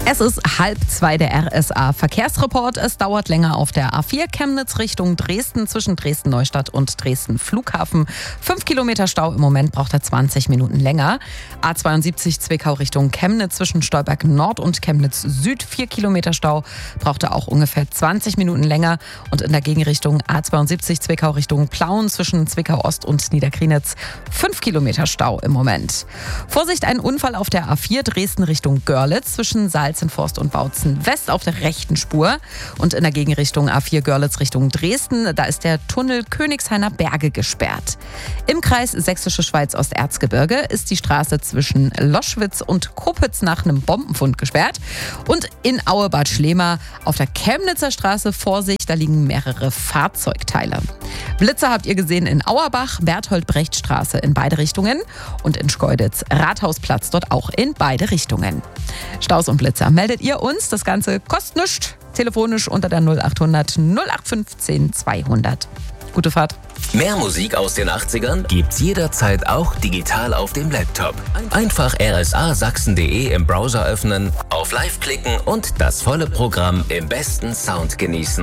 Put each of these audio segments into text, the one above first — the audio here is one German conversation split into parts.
Es ist 1:30 der RSA-Verkehrsreport. Es dauert länger auf der A4 Chemnitz Richtung Dresden zwischen Dresden-Neustadt und Dresden-Flughafen. 5 Kilometer Stau, im Moment braucht er 20 Minuten länger. A72 Zwickau Richtung Chemnitz zwischen Stolberg Nord und Chemnitz Süd. 4 Kilometer Stau, braucht er auch ungefähr 20 Minuten länger. Und in der Gegenrichtung A72 Zwickau Richtung Plauen zwischen Zwickau Ost und Niederkrienitz 5 Kilometer Stau im Moment. Vorsicht, ein Unfall auf der A4 Dresden Richtung Görlitz zwischen Salzenforst und Bautzen West auf der rechten Spur. Und in der Gegenrichtung A4 Görlitz Richtung Dresden, da ist der Tunnel Königshainer Berge gesperrt. Im Kreis Sächsische Schweiz Osterzgebirge ist die Straße zwischen Loschwitz und Kopitz nach einem Bombenfund gesperrt. Und in Aue-Bad Schlema auf der Chemnitzer Straße Vorsicht, da liegen mehrere Fahrzeugteile. Blitzer habt ihr gesehen in Auerbach, Berthold-Brecht-Straße in beide Richtungen und in Schkeuditz Rathausplatz, dort auch in beide Richtungen. Staus und Blitzer meldet ihr uns, das Ganze kostet nichts, telefonisch unter der 0800 0815 200. Gute Fahrt. Mehr Musik aus den 80ern gibt's jederzeit auch digital auf dem Laptop. Einfach rsasachsen.de im Browser öffnen, auf Live klicken und das volle Programm im besten Sound genießen.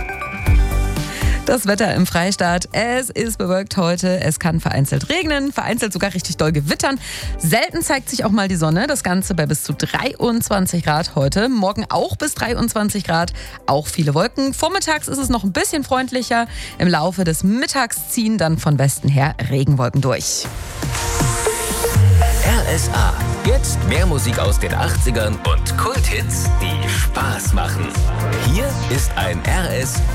Das Wetter im Freistaat, es ist bewölkt heute, es kann vereinzelt regnen, vereinzelt sogar richtig doll gewittern. Selten zeigt sich auch mal die Sonne, das Ganze bei bis zu 23 Grad heute. Morgen auch bis 23 Grad, auch viele Wolken. Vormittags ist es noch ein bisschen freundlicher. Im Laufe des Mittags ziehen dann von Westen her Regenwolken durch. RSA, jetzt mehr Musik aus den 80ern und Kulthits, die Spaß machen. Hier ist ein RS